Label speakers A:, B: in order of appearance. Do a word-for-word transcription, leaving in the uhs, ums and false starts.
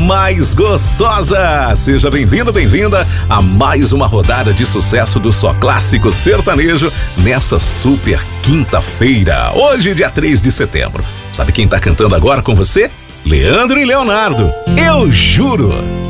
A: mais gostosa. Seja bem-vindo, bem-vinda a mais uma rodada de sucesso do Só Clássico Sertanejo nessa super quinta-feira, hoje dia três de setembro. Sabe quem tá cantando agora com você? Leandro e Leonardo. Eu juro.